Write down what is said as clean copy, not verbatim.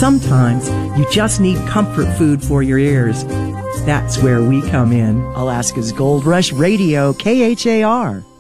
sometimes you just need comfort food for your ears. That's where we come in. Alaska's Gold Rush Radio, KHAR.